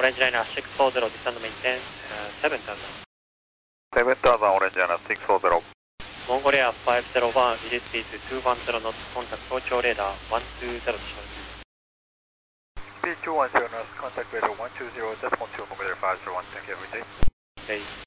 Orange Liner 640, descend maintain 7000. 7000 Orange Liner 640. Mongolia 501, release speed 210 knots, contact Tokyo radar 120 to show. Speed 210 knots, contact radar 120, decimal 2, Mongolia 501, thank you, every day. Okay.